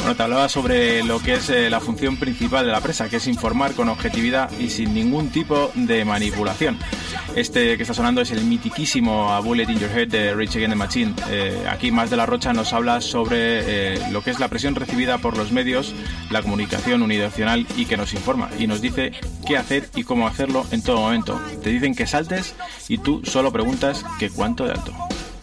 Bueno, te hablaba sobre lo que es la función principal de la prensa, que es informar con objetividad y sin ningún tipo de manipulación. Este que está sonando es el mitiquísimo A Bullet in Your Head de Rage Against the Machine. Aquí Mas de la Rocha nos habla sobre lo que es la presión recibida por los medios, la comunicación unidireccional y que nos informa y nos dice qué hacer y cómo hacerlo en todo momento. Te dicen que saltes y tú solo preguntas que cuánto de alto.